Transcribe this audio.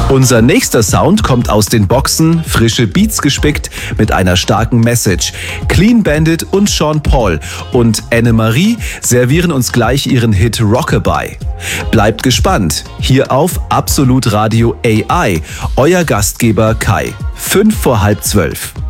Unser nächster Sound kommt aus den Boxen, frische Beats gespickt mit einer starken Message. Clean Bandit und Sean Paul und Anne-Marie servieren uns gleich ihren Hit Rockabye. Bleibt gespannt, hier auf Absolut Radio AI, euer Gastgeber Kai. 5 vor halb 12.